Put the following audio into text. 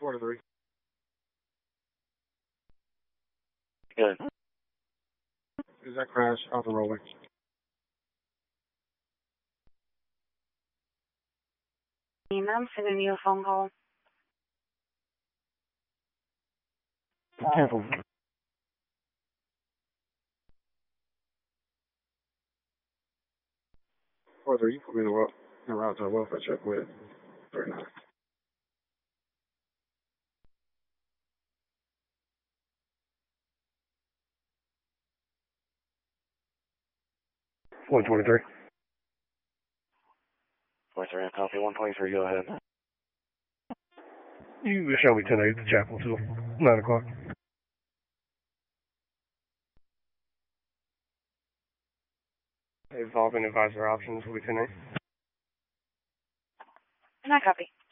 4-3. Good. Is that crash out the rolling? I'm sending you a phone call. Careful. 4-3, you put me in the route to a welfare check with 39. One 23. 43, copy. 123, go ahead. You show me 10-8 to Chapel till 9 o'clock. Evolving advisor options will be 10-8. And I copy.